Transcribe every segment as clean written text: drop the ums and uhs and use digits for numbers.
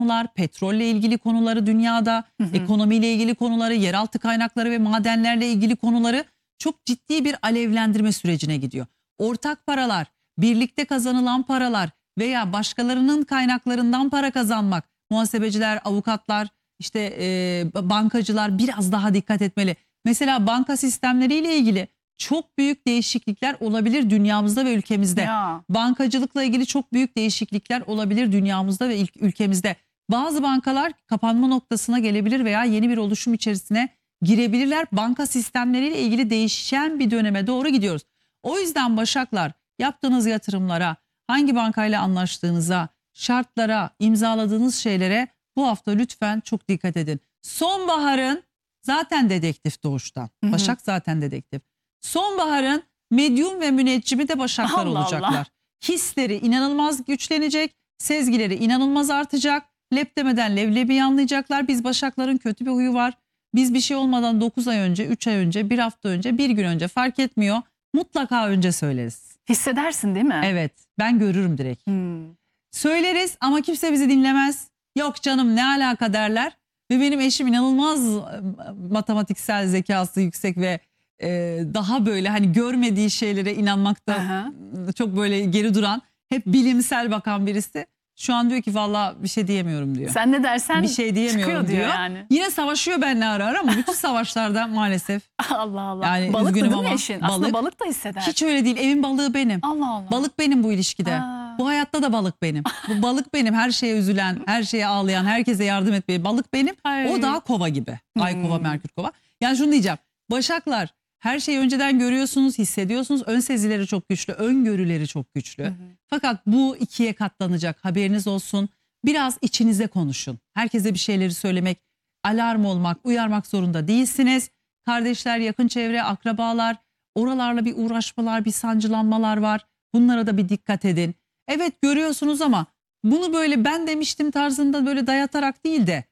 konular, petrolle ilgili konuları dünyada, ekonomiyle ilgili konuları, yeraltı kaynakları ve madenlerle ilgili konuları çok ciddi bir alevlendirme sürecine gidiyor. Ortak paralar, birlikte kazanılan paralar veya başkalarının kaynaklarından para kazanmak, muhasebeciler, avukatlar, işte bankacılar biraz daha dikkat etmeli. Mesela banka sistemleriyle ilgili çok büyük değişiklikler olabilir dünyamızda ve ülkemizde. Ya. Bankacılıkla ilgili çok büyük değişiklikler olabilir dünyamızda ve ülkemizde. Bazı bankalar kapanma noktasına gelebilir veya yeni bir oluşum içerisine girebilirler. Banka sistemleriyle ilgili değişen bir döneme doğru gidiyoruz. O yüzden Başaklar, yaptığınız yatırımlara, hangi bankayla anlaştığınıza, şartlara, imzaladığınız şeylere bu hafta lütfen çok dikkat edin. Sonbaharın zaten dedektif doğuştan. Başak zaten dedektif. Sonbaharın medyum ve müneccimi de Başaklar Allah olacaklar. Allah. Hisleri inanılmaz güçlenecek, sezgileri inanılmaz artacak. Lep demeden leblebi anlayacaklar. Biz Başakların kötü bir huyu var. Biz bir şey olmadan 9 ay önce, 3 ay önce, 1 hafta önce, 1 gün önce fark etmiyor. Mutlaka önce söyleriz. Hissedersin değil mi? Evet, ben görürüm direkt. Söyleriz ama kimse bizi dinlemez. Yok canım ne alaka derler. Ve benim eşim inanılmaz matematiksel zekası yüksek ve daha böyle hani görmediği şeylere inanmakta çok böyle geri duran, hep bilimsel bakan birisi. Şu an diyor ki vallahi bir şey diyemiyorum diyor. Sen ne dersen bir şey diyemiyorum diyor diyor. yani. Yine savaşıyor benimle ara ara ama bütün savaşlarda maalesef. Allah Allah. Yani Balık da üzgünüm değil mi ama eşin? Aslında balık da hisseder. Hiç öyle değil. Evin balığı benim. Allah Allah. Balık benim bu ilişkide. Aa. Bu hayatta da balık benim. Bu balık benim. Her şeye üzülen, her şeye ağlayan, herkese yardım etmeyi. Balık benim. Ay. O daha kova gibi. Ay kova, Merkür kova. Yani şunu diyeceğim. Başaklar, her şeyi önceden görüyorsunuz, hissediyorsunuz. Ön sezileri çok güçlü, öngörüleri çok güçlü. Fakat bu ikiye katlanacak. Haberiniz olsun. Biraz içinize konuşun. Herkese bir şeyleri söylemek, alarm olmak, uyarmak zorunda değilsiniz. Kardeşler, yakın çevre, akrabalar, oralarla bir uğraşmalar, bir sancılanmalar var. Bunlara da bir dikkat edin. Evet görüyorsunuz ama bunu böyle ben demiştim tarzında böyle dayatarak değil de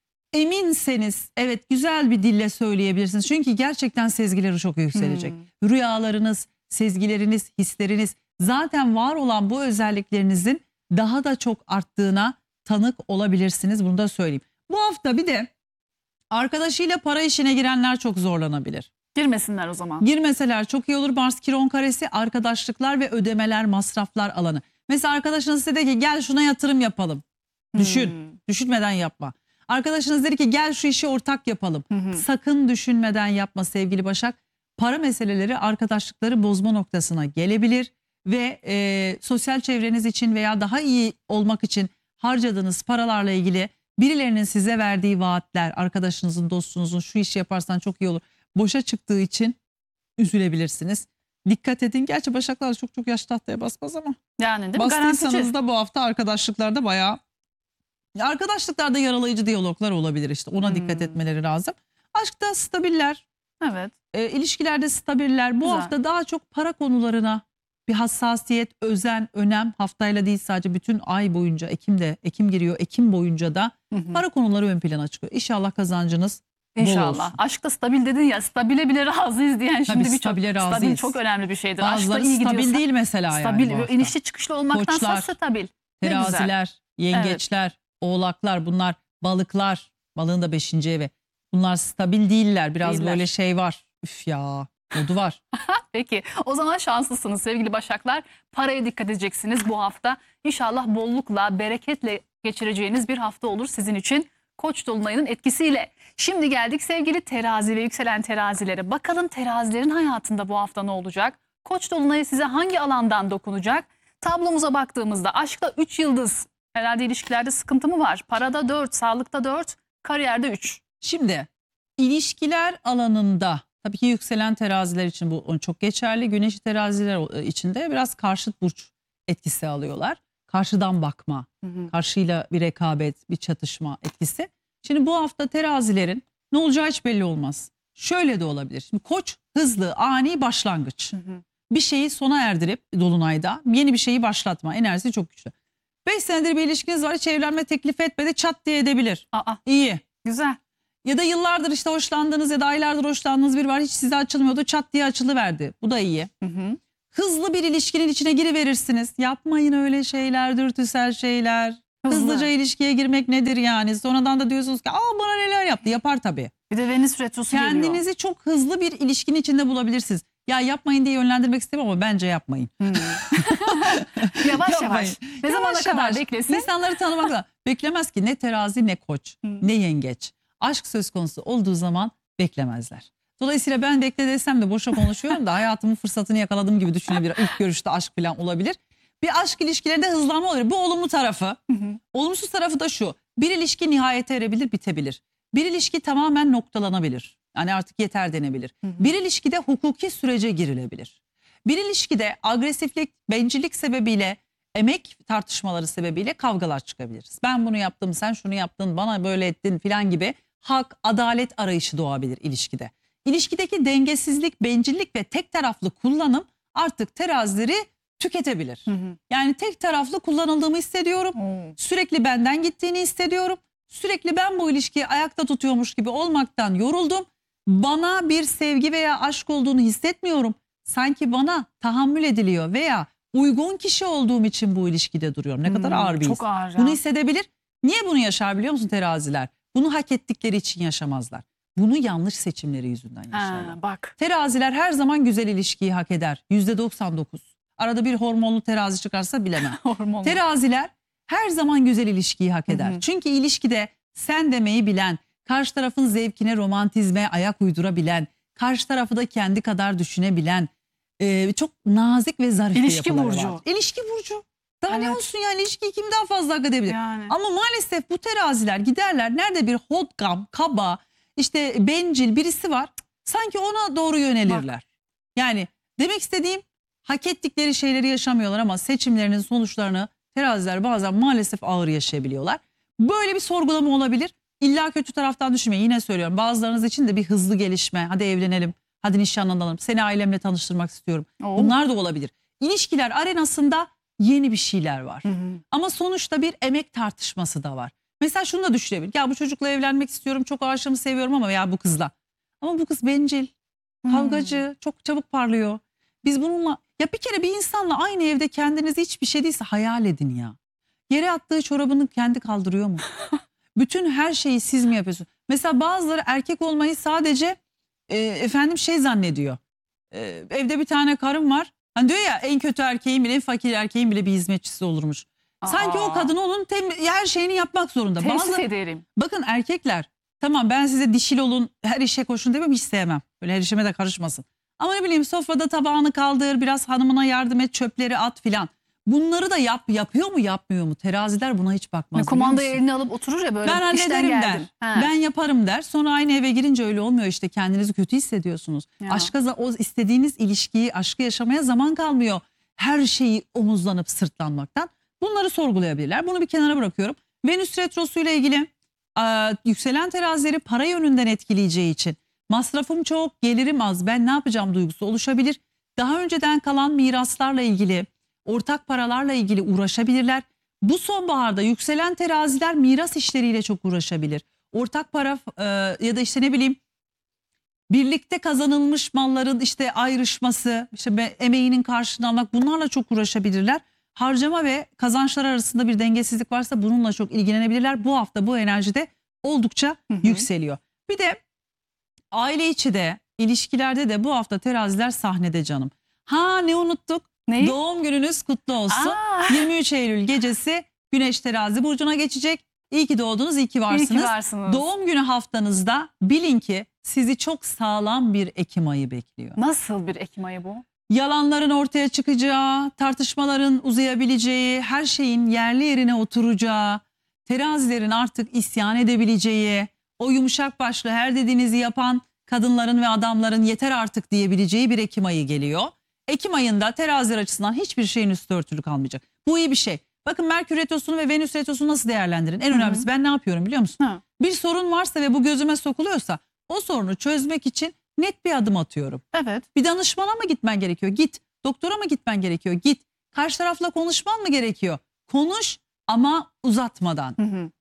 eminseniz evet güzel bir dille söyleyebilirsiniz. Çünkü gerçekten sezgileri çok yükselecek. Rüyalarınız, sezgileriniz, hisleriniz zaten var olan bu özelliklerinizin daha da çok arttığına tanık olabilirsiniz. Bunu da söyleyeyim. Bu hafta bir de arkadaşıyla para işine girenler çok zorlanabilir. Girmesinler o zaman. Girmeseler çok iyi olur. Mars Kiron karesi arkadaşlıklar ve ödemeler, masraflar alanı. Mesela arkadaşınız size dedi ki gel şuna yatırım yapalım. Düşün. Düşünmeden yapma. Arkadaşınız dedi ki gel şu işi ortak yapalım. Sakın düşünmeden yapma sevgili Başak. Para meseleleri arkadaşlıkları bozma noktasına gelebilir. Ve sosyal çevreniz için veya daha iyi olmak için harcadığınız paralarla ilgili birilerinin size verdiği vaatler, arkadaşınızın, dostunuzun şu işi yaparsan çok iyi olur, boşa çıktığı için üzülebilirsiniz. Dikkat edin. Gerçi Başaklar çok yaş tahtaya basmaz ama. Yani değil mi? Bastıysanız Garantici. da bu hafta arkadaşlıklarda bayağı. Arkadaşlıklarda yaralayıcı diyaloglar olabilir işte. Ona dikkat etmeleri lazım. Aşkta stabiller. Evet. İlişkilerde stabiller. Bu Güzel. hafta daha çok para konularına bir hassasiyet, özen, önem, haftayla değil sadece bütün ay boyunca, Ekim giriyor. Ekim boyunca da para konuları ön plana çıkıyor. İnşallah kazancınız bol İnşallah. olsun. Aşkta stabil dedin ya, stabile bile razıyız diyen şimdi birçok stabile razıyız. stabil çok önemli bir şeydir. Bazıları Aşkta iyi stabil gidiyorsa, değil mesela stabil, yani bu hafta. inişli çıkışlı olmaktansa Koçlar, stabil. Ne güzel. Teraziler, yengeçler, oğlaklar, bunlar balıklar. Balığın da 5. evi. Bunlar stabil değiller. Biraz Değiller. böyle şey var. Üf ya. Modu var. Peki o zaman şanslısınız sevgili Başaklar. Paraya dikkat edeceksiniz bu hafta. İnşallah bollukla, bereketle geçireceğiniz bir hafta olur sizin için. Koç dolunayının etkisiyle. Şimdi geldik sevgili terazi ve yükselen terazilere. Bakalım terazilerin hayatında bu hafta ne olacak? Koç dolunayı size hangi alandan dokunacak? Tablomuza baktığımızda aşkta 3 yıldız. Herhalde ilişkilerde sıkıntı mı var? Parada 4, sağlıkta 4, kariyerde 3. Şimdi ilişkiler alanında tabii ki yükselen teraziler için bu çok geçerli. Güneşi teraziler için de biraz karşıt burç etkisi alıyorlar. Karşıdan bakma, karşıyla bir rekabet, bir çatışma etkisi. Şimdi bu hafta terazilerin ne olacağı hiç belli olmaz. Şöyle de olabilir. Şimdi Koç hızlı, ani başlangıç. Bir şeyi sona erdirip dolunayda yeni bir şeyi başlatma enerjisi çok güçlü. 5 senedir bir ilişkiniz var, hiç evlenme teklif etmedi, çat diye edebilir. İyi. Güzel. Ya da yıllardır işte hoşlandığınız ya da aylardır hoşlandığınız biri var, hiç size açılmıyordu, çat diye açılıverdi. Bu da iyi. Hızlı bir ilişkinin içine giriverirsiniz. Yapmayın öyle şeyler, dürtüsel şeyler. Hızlı. Hızlıca ilişkiye girmek nedir yani? Sonradan da diyorsunuz ki aa bana neler yaptı. Yapar tabii. Bir de Venüs retrosu geliyor. Kendinizi çok hızlı bir ilişkinin içinde bulabilirsiniz. Ya yapmayın diye yönlendirmek istemem ama bence yapmayın. Yavaş Yapmayın. yavaş. Ne zamana Yavaş kadar yavaş. beklesin? İnsanları tanımakla beklemez ki ne terazi ne koç ne yengeç. Aşk söz konusu olduğu zaman beklemezler. Dolayısıyla ben bekle desem de boşa konuşuyorum da hayatımın fırsatını yakaladım gibi düşünebilir. İlk görüşte aşk falan olabilir. Bir aşk ilişkilerinde hızlanma olabilir. Bu olumlu tarafı. Olumsuz tarafı da şu. Bir ilişki nihayete erebilir, bitebilir. Bir ilişki tamamen noktalanabilir. Yani artık yeter denebilir. Bir ilişkide hukuki sürece girilebilir. Bir ilişkide agresiflik, bencillik sebebiyle, emek tartışmaları sebebiyle kavgalar çıkabiliriz. Ben bunu yaptım, sen şunu yaptın, bana böyle ettin filan gibi hak, adalet arayışı doğabilir ilişkide. İlişkideki dengesizlik, bencillik ve tek taraflı kullanım artık terazileri tüketebilir. Yani tek taraflı kullanıldığımı hissediyorum. Sürekli benden gittiğini hissediyorum. Sürekli ben bu ilişkiyi ayakta tutuyormuş gibi olmaktan yoruldum. Bana bir sevgi veya aşk olduğunu hissetmiyorum. Sanki bana tahammül ediliyor veya uygun kişi olduğum için bu ilişkide duruyorum. Ne kadar ağır bir his. Çok ağır ya. Bunu hissedebilir. Niye bunu yaşar biliyor musun teraziler? Bunu hak ettikleri için yaşamazlar. Bunu yanlış seçimleri yüzünden yaşarlar. Bak. Teraziler her zaman güzel ilişkiyi hak eder. %99. Arada bir hormonlu terazi çıkarsa bilemem. Hormonlu. Teraziler her zaman güzel ilişkiyi hak eder. Çünkü ilişkide sen demeyi bilen, karşı tarafın zevkine, romantizme ayak uydurabilen, karşı tarafı da kendi kadar düşünebilen, çok nazik ve zarif bir İlişki yapıları burcu. var. İlişki burcu. Daha ne Evet. olsun yani ilişkiyi kim daha fazla hak edebilir? Yani. Ama maalesef bu teraziler giderler. Nerede bir hodgam, kaba, işte bencil birisi var. Sanki ona doğru yönelirler. Yani demek istediğim hak ettikleri şeyleri yaşamıyorlar ama seçimlerinin sonuçlarını teraziler bazen maalesef ağır yaşayabiliyorlar. Böyle bir sorgulama olabilir. İlla kötü taraftan düşünmeyin. Yine söylüyorum bazılarınız için de bir hızlı gelişme. Hadi evlenelim, hadi nişanlanalım, seni ailemle tanıştırmak istiyorum. Bunlar da olabilir. İlişkiler arenasında yeni bir şeyler var. Ama sonuçta bir emek tartışması da var. Mesela şunu da düşünebilir. Ya bu çocukla evlenmek istiyorum, çok aşığım, seviyorum ama ya bu kızla. Ama bu kız bencil, kavgacı, çok çabuk parlıyor. Biz bununla ya bir kere bir insanla aynı evde kendinizi hiçbir şey değilse hayal edin ya. Yere attığı çorabını kendi kaldırıyor mu? Bütün her şeyi siz mi yapıyorsunuz? Mesela bazıları erkek olmayı sadece şey zannediyor. Evde bir tane karım var. Hani diyor ya en kötü erkeğin bile en fakir erkeğin bile bir hizmetçisi olurmuş. Sanki o kadın onun her şeyini yapmak zorunda. Teessüf ederim. Bakın erkekler tamam ben size dişil olun her işe koşun demem hiç sevmem. Böyle her işime de karışmasın. Ama ne bileyim sofrada tabağını kaldır biraz hanımına yardım et çöpleri at filan. Bunları da yapıyor mu yapmıyor mu? Teraziler buna hiç bakmaz. Kumandayı eline alıp oturur ya böyle. Ben hallederim der. Geldim. Ben yaparım der. Sonra aynı eve girince öyle olmuyor işte kendinizi kötü hissediyorsunuz. Ya. Aşka o istediğiniz ilişkiyi aşkı yaşamaya zaman kalmıyor. Her şeyi omuzlanıp sırtlanmaktan. Bunları sorgulayabilirler. Bunu bir kenara bırakıyorum. Venüs retrosu ile ilgili yükselen terazileri para yönünden etkileyeceği için masrafım çok, gelirim az, ben ne yapacağım duygusu oluşabilir. Daha önceden kalan miraslarla ilgili, ortak paralarla ilgili uğraşabilirler. Bu sonbaharda yükselen teraziler miras işleriyle çok uğraşabilir. Ortak para ya da işte ne bileyim birlikte kazanılmış malların işte ayrışması, işte emeğinin karşılığını almak bunlarla çok uğraşabilirler. Harcama ve kazançlar arasında bir dengesizlik varsa bununla çok ilgilenebilirler. Bu hafta bu enerjide oldukça yükseliyor. Bir de aile içi de ilişkilerde de bu hafta teraziler sahnede canım. Ha ne unuttuk? Neyi? Doğum gününüz kutlu olsun. 23 Eylül gecesi Güneş terazi burcuna geçecek. İyi ki doğdunuz, iyi ki varsınız. İyi ki varsınız. Doğum günü haftanızda bilin ki sizi çok sağlam bir Ekim ayı bekliyor. Nasıl bir Ekim ayı bu? Yalanların ortaya çıkacağı, tartışmaların uzayabileceği, her şeyin yerli yerine oturacağı, terazilerin artık isyan edebileceği, o yumuşak başlı her dediğinizi yapan kadınların ve adamların yeter artık diyebileceği bir Ekim ayı geliyor. Ekim ayında teraziler açısından hiçbir şeyin üstü örtülü kalmayacak. Bu iyi bir şey. Bakın Merkür retrosunu ve Venüs retrosunu nasıl değerlendirin? En önemlisi ben ne yapıyorum biliyor musun? Bir sorun varsa ve bu gözüme sokuluyorsa o sorunu çözmek için net bir adım atıyorum. Evet. Bir danışmana mı gitmen gerekiyor? Git. Doktora mı gitmen gerekiyor? Git. Karşı tarafla konuşman mı gerekiyor? Konuş ama uzatmadan.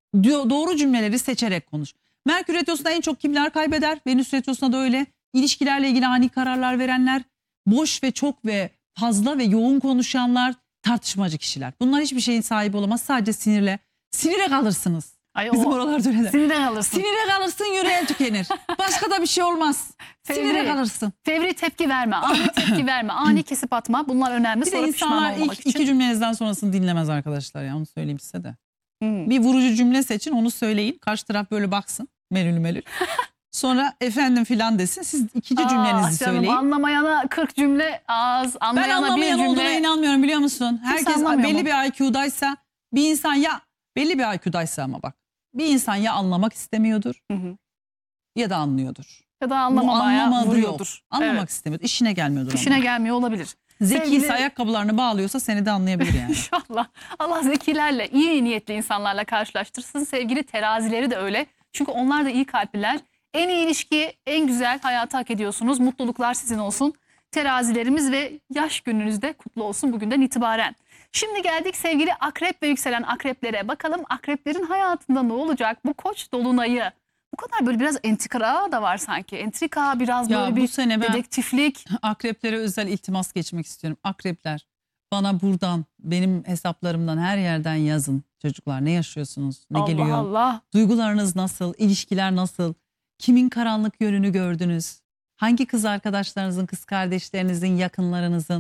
Doğru cümleleri seçerek konuş. Merkür retrosunda en çok kimler kaybeder? Venüs retrosunda da öyle. İlişkilerle ilgili ani kararlar verenler, boş ve çok ve fazla ve yoğun konuşanlar, tartışmacı kişiler. Bunlar hiçbir şeyin sahibi olamaz. Sadece sinirle Sinire kalırsınız. Ay, Bizim o oralarda öyle. sinirden alırsın. Sinire kalırsın, yüreğin tükenir. Başka da bir şey olmaz. Sinire kalırsın. Fevri tepki verme, ani tepki verme, ani kesip atma. Bunlar önemli. Bir de Sonra pişman insanlar olmamak ilk için. iki cümlenizden sonrasını dinlemez arkadaşlar ya, onu söyleyeyim size de. Hmm. Bir vurucu cümle seçin, onu söyleyin. Karşı taraf böyle baksın melül melül. Sonra efendim filan desin. Siz ikinci cümlenizi Canım, söyleyin. anlamayana 40 cümle az, Ben anlayana bir anlamayan olduğuna cümle. inanmıyorum, biliyor musun? Herkes anlamıyor belli mu? bir IQ'daysa, bir insan ya belli bir IQ'daysa, ama bak, bir insan ya anlamak istemiyordur Hı hı. ya da anlıyordur. Ya da Bu anlamamaya anlamadığı vuruyordur. yok. Anlamak Evet. istemiyordur. İşine gelmiyordur. İşine ama. gelmiyor olabilir. Zekiyse, Sevgili- ayakkabılarını bağlıyorsa seni de anlayabilir yani. İnşallah. Allah zekilerle, iyi niyetli insanlarla karşılaştırsın. Sevgili terazileri de öyle. Çünkü onlar da iyi kalpliler. En iyi ilişkiyi, en güzel hayatı hak ediyorsunuz. Mutluluklar sizin olsun. Terazilerimiz ve yaş gününüz de kutlu olsun bugünden itibaren. Şimdi geldik sevgili akrep ve yükselen akreplere. Bakalım akreplerin hayatında ne olacak? Bu koç dolunayı. Bu kadar böyle biraz entrika da var sanki. Entrika, biraz Ya böyle bu bir sene ben dedektiflik. akreplere özel iltimas geçmek istiyorum. Akrepler, bana buradan, benim hesaplarımdan, her yerden yazın. Çocuklar, ne yaşıyorsunuz? Ne Allah geliyor? Allah. Duygularınız nasıl? İlişkiler nasıl? Kimin karanlık yönünü gördünüz? Hangi kız arkadaşlarınızın, kız kardeşlerinizin, yakınlarınızın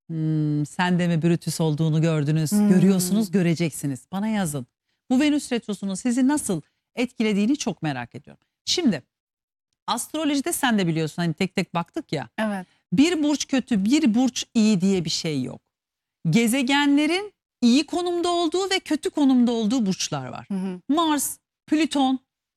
sende mi Brutus olduğunu gördünüz? Görüyorsunuz, göreceksiniz. Bana yazın. Bu Venüs Retrosu'nun sizi nasıl etkilediğini çok merak ediyorum. Şimdi astrolojide sen de biliyorsun, hani tek tek baktık ya. Evet. Bir burç kötü, bir burç iyi diye bir şey yok. Gezegenlerin iyi konumda olduğu ve kötü konumda olduğu burçlar var. Hı hı. Mars, Plüton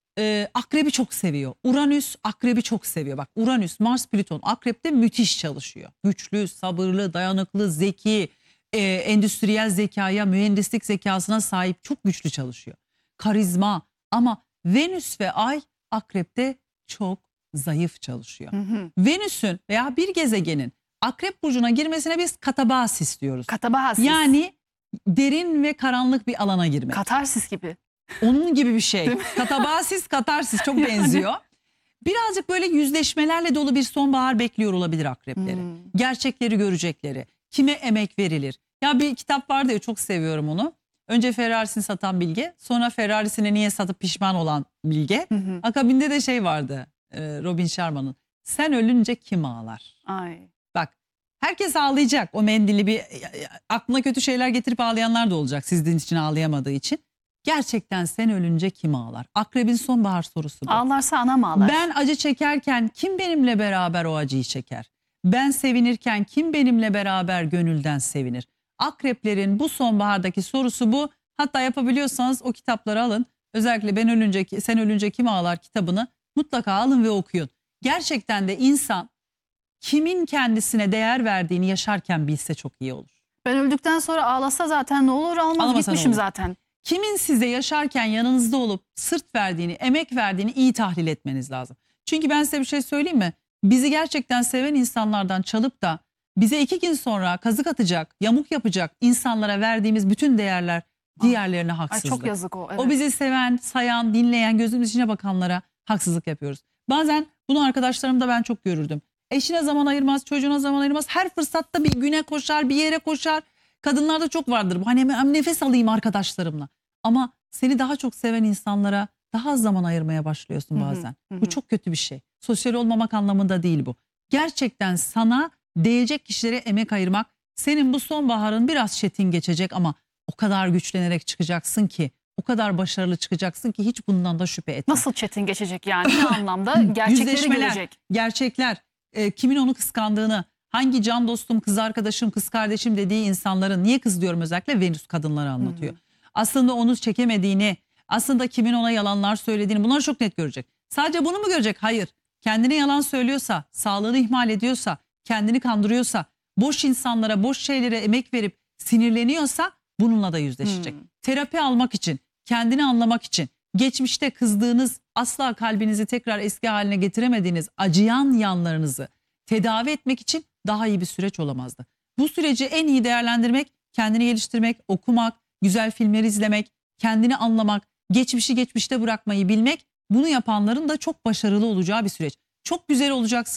akrebi çok seviyor. Uranüs akrebi çok seviyor. Bak, Uranüs, Mars, Plüton akrepte müthiş çalışıyor. Güçlü, sabırlı, dayanıklı, zeki, endüstriyel zekaya, mühendislik zekasına sahip, çok güçlü çalışıyor. Karizma, ama Venüs ve Ay akrepte çok zayıf çalışıyor. Hı hı. Venüs'ün veya bir gezegenin akrep burcuna girmesine biz katabasis diyoruz. Katabasis. Yani derin ve karanlık bir alana girmek. Katarsis gibi. Onun gibi bir şey. Katabasis, katarsis çok benziyor. Birazcık böyle yüzleşmelerle dolu bir sonbahar bekliyor olabilir akrepleri. Gerçekleri görecekleri. Kime emek verilir? Ya bir kitap vardı ya, çok seviyorum onu. Önce Ferrari'sini satan Bilge, sonra Ferrari'sini niye satıp pişman olan Bilge. Hı hı. Akabinde de şey vardı, Robin Sharma'nın. Sen ölünce kim ağlar? Ay. Bak, herkes ağlayacak. O mendili bir aklına kötü şeyler getirip ağlayanlar da olacak, sizin için ağlayamadığı için. Gerçekten sen ölünce kim ağlar? Akrebin sonbahar sorusu bu. Ağlarsa anam ağlar. Ben acı çekerken kim benimle beraber o acıyı çeker? Ben sevinirken kim benimle beraber gönülden sevinir? Akreplerin bu sonbahardaki sorusu bu. Hatta yapabiliyorsanız o kitapları alın. Özellikle Ben Ölünce, Sen Ölünce Kim Ağlar kitabını mutlaka alın ve okuyun. Gerçekten de insan kimin kendisine değer verdiğini yaşarken bilse çok iyi olur. Ben öldükten sonra ağlasa zaten ne olur, almaz, Ağlamasa ne gitmişim olur? zaten. Kimin size yaşarken yanınızda olup sırt verdiğini, emek verdiğini iyi tahlil etmeniz lazım. Çünkü ben size bir şey söyleyeyim mi? Bizi gerçekten seven insanlardan çalıp da bize 2 gün sonra kazık atacak, yamuk yapacak insanlara verdiğimiz bütün değerler diğerlerine Ay haksızlık. çok yazık o. Evet. O bizi seven, sayan, dinleyen, gözümüz içine bakanlara haksızlık yapıyoruz. Bazen bunu arkadaşlarımda ben çok görürdüm. Eşine zaman ayırmaz, çocuğuna zaman ayırmaz. Her fırsatta bir güne koşar, bir yere koşar. Kadınlarda çok vardır bu. Hani hemen nefes alayım arkadaşlarımla. Ama seni daha çok seven insanlara daha az zaman ayırmaya başlıyorsun bazen. Bu çok kötü bir şey. Sosyal olmamak anlamında değil bu. Gerçekten sana değecek kişilere emek ayırmak. Senin bu sonbaharın biraz çetin geçecek ama o kadar güçlenerek çıkacaksın ki, o kadar başarılı çıkacaksın ki hiç bundan da şüphe etme. Nasıl çetin geçecek yani? Ne anlamda? Gerçekleri Yüzleşmeler, görecek. gerçekler, kimin onu kıskandığını, hangi can dostum, kız arkadaşım, kız kardeşim dediği insanların, niye kız diyorum özellikle, Venüs kadınları anlatıyor. Aslında onu çekemediğini, aslında kimin ona yalanlar söylediğini, bunları çok net görecek. Sadece bunu mu görecek? Hayır. Kendine yalan söylüyorsa, sağlığını ihmal ediyorsa, kendini kandırıyorsa, boş insanlara, boş şeylere emek verip sinirleniyorsa bununla da yüzleşecek. Terapi almak için, kendini anlamak için, geçmişte kızdığınız, asla kalbinizi tekrar eski haline getiremediğiniz acıyan yanlarınızı tedavi etmek için daha iyi bir süreç olamazdı. Bu süreci en iyi değerlendirmek, kendini geliştirmek, okumak, güzel filmler izlemek, kendini anlamak, geçmişi geçmişte bırakmayı bilmek, bunu yapanların da çok başarılı olacağı bir süreç. Çok güzel olacaksınız,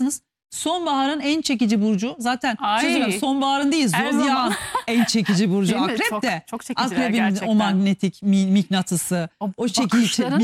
Sonbaharın en çekici burcu. Zaten Ay. sonbaharın değil, Her Zodyak'ın zaman. en çekici burcu Değil mi? Akrep Çok- de. çok çekiciler Akrebin gerçekten. o magnetik mıknatısı, o çekici bakışların